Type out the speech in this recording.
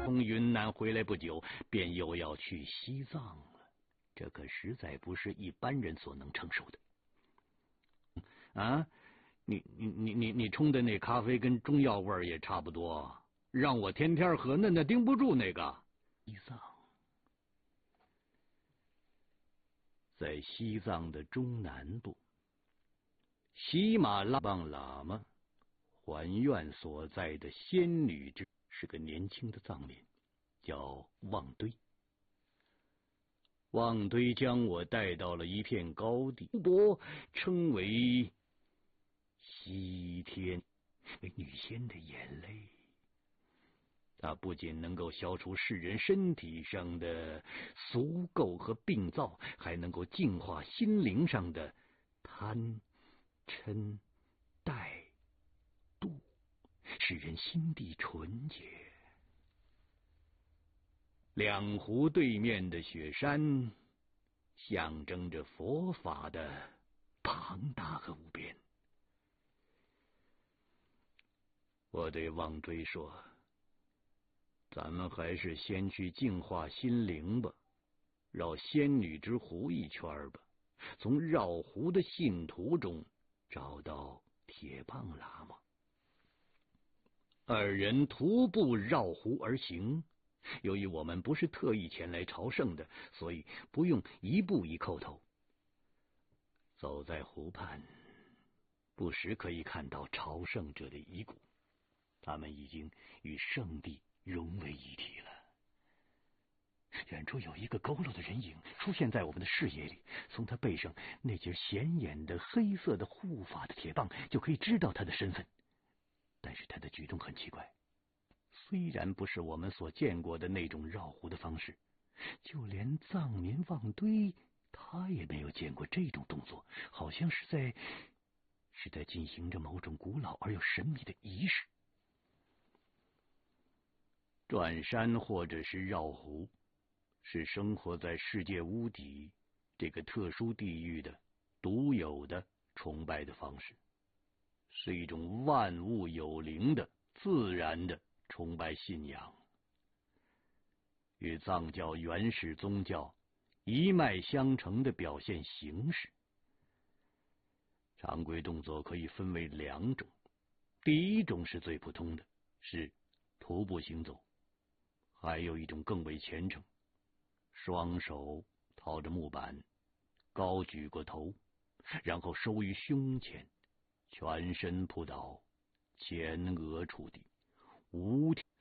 从云南回来不久，便又要去西藏了，这可实在不是一般人所能承受的。啊，你冲的那咖啡跟中药味也差不多，让我天天喝，那顶不住那个。西藏，在西藏的中南部，喜马拉邦喇嘛还愿所在的仙女之是个年轻的藏民，叫旺堆。旺堆将我带到了一片高地，博称为西天，为女仙的眼泪。它不仅能够消除世人身体上的俗垢和病灶，还能够净化心灵上的贪嗔怠妒，使人心地纯洁。两湖对面的雪山，象征着佛法的庞大和无边。我对旺堆说，咱们还是先去净化心灵吧，绕仙女之湖一圈吧，从绕湖的信徒中找到铁棒喇嘛。二人徒步绕湖而行。由于我们不是特意前来朝圣的，所以不用一步一叩头。走在湖畔，不时可以看到朝圣者的遗骨，他们已经与圣地融为一体了。远处有一个佝偻的人影出现在我们的视野里，从他背上那截显眼的黑色的护法的铁棒就可以知道他的身份。但是他的举动很奇怪，虽然不是我们所见过的那种绕湖的方式，就连藏民旺堆他也没有见过这种动作，好像是在进行着某种古老而又神秘的仪式。转山或者是绕湖，是生活在世界屋底这个特殊地域的独有的崇拜的方式，是一种万物有灵的自然的崇拜信仰，与藏教原始宗教一脉相承的表现形式。常规动作可以分为两种，第一种是最普通的，是徒步行走，还有一种更为虔诚，双手套着木板，高举过头，然后收于胸前，全身扑倒，前额触地，五体